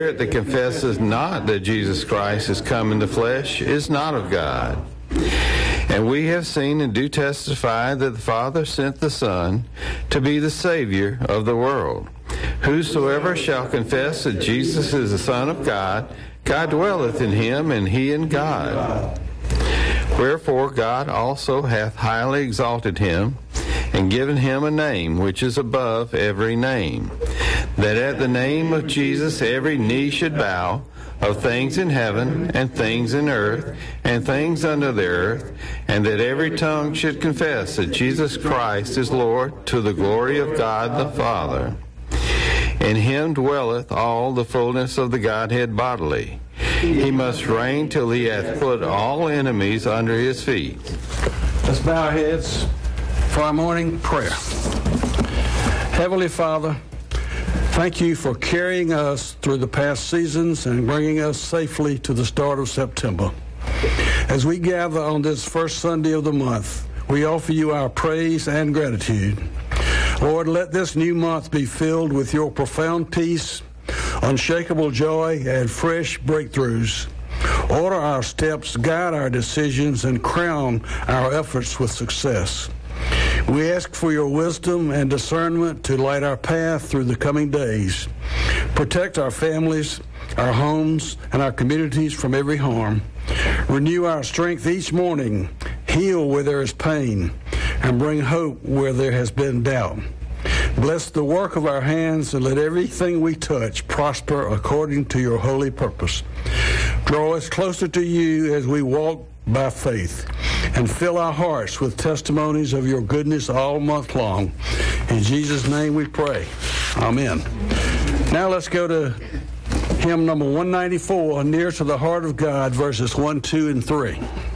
that confesses not that Jesus Christ is come in the flesh is not of God. And we have seen and do testify that the Father sent the Son to be the Savior of the world. Whosoever shall confess that Jesus is the Son of God, God dwelleth in him, and he in God. Wherefore God also hath highly exalted him, and given him a name which is above every name, that at the name of Jesus every knee should bow, of things in heaven, and things in earth, and things under the earth, and that every tongue should confess that Jesus Christ is Lord, to the glory of God the Father. In him dwelleth all the fullness of the Godhead bodily. He must reign till he hath put all enemies under his feet. Let's bow our heads for our morning prayer. Heavenly Father, thank you for carrying us through the past seasons and bringing us safely to the start of September. As we gather on this first Sunday of the month, we offer you our praise and gratitude. Lord, let this new month be filled with your profound peace, unshakable joy, and fresh breakthroughs. Order our steps, guide our decisions, and crown our efforts with success. We ask for your wisdom and discernment to light our path through the coming days. Protect our families, our homes, and our communities from every harm. Renew our strength each morning. Heal where there is pain, and bring hope where there has been doubt. Bless the work of our hands, and let everything we touch prosper according to your holy purpose. Draw us closer to you as we walk by faith, and fill our hearts with testimonies of your goodness all month long. In Jesus' name we pray. Amen. Now let's go to hymn number 194, Near to the Heart of God, verses 1, 2, and 3.